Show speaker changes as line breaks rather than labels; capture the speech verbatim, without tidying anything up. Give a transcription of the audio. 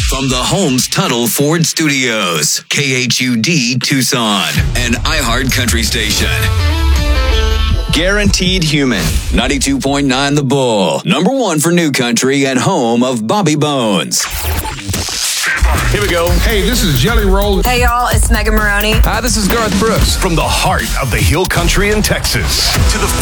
From the Holmes Tuttle Ford Studios, K H U D Tucson, an iHeart Country station. Guaranteed Human, ninety-two point nine The Bull, number one for new country and home of Bobby Bones.
Here we go. Hey, this is Jelly Roll.
Hey, y'all, it's Megan Maroney.
Hi, this is Garth Brooks.
From the heart of the Hill Country in Texas to the